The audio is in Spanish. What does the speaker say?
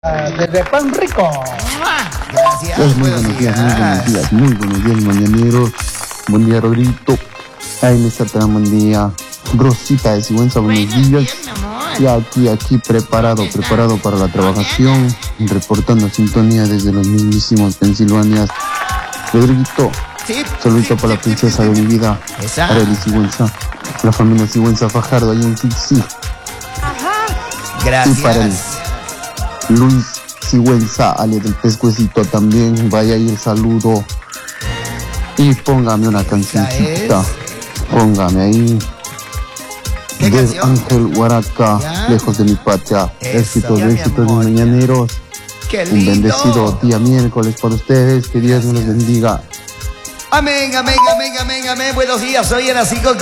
Desde Pan Rico. Gracias. Muy buenos días, mañaneros. Buen día, Rodriguito. Ay, me está buen día. Rosita de Sigüenza, buenos días. Y aquí preparado para la trabajación, reportando sintonía desde los mismísimos Pensilvanias. Rodriguito, saludito para la princesa de mi vida, Arely Sigüenza, la familia Sigüenza Fajardo, ahí en Sixi. Gracias. Y para el Luis Sigüenza, alias del Pescuecito, también vaya ahí el saludo. Y póngame una cancioncita. Póngame ahí. De Ángel Huaraca, lejos de mi patria. Éxitos de mañaneros. Qué lindo. Un bendecido día miércoles para ustedes. Que Dios nos los bendiga. Amén, amén, amén, amén, amén. Buenos días, soy Aracico.